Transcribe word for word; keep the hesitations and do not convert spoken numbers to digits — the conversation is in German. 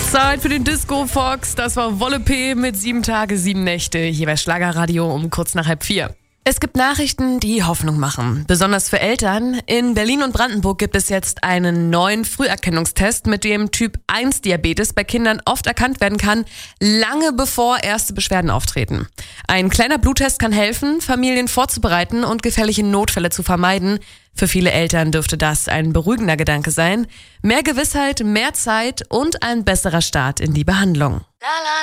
Zeit für den Disco Fox. Das war Wolle P mit sieben Tage, sieben Nächte. Hier bei Schlagerradio um kurz nach halb vier. Es gibt Nachrichten, die Hoffnung machen. Besonders für Eltern. In Berlin und Brandenburg gibt es jetzt einen neuen Früherkennungstest, mit dem Typ eins Diabetes bei Kindern oft erkannt werden kann, lange bevor erste Beschwerden auftreten. Ein kleiner Bluttest kann helfen, Familien vorzubereiten und gefährliche Notfälle zu vermeiden. Für viele Eltern dürfte das ein beruhigender Gedanke sein. Mehr Gewissheit, mehr Zeit und ein besserer Start in die Behandlung.